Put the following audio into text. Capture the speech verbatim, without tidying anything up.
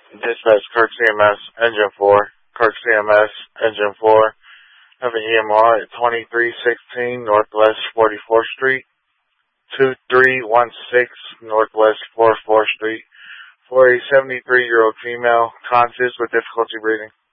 Dispatch Kirk C M S, Engine four. Kirk C M S, Engine four. Have an E M R at twenty-three sixteen Northwest forty-fourth Street. two three one six Northwest forty-fourth Street. For a seventy-three-year-old female, conscious with difficulty breathing.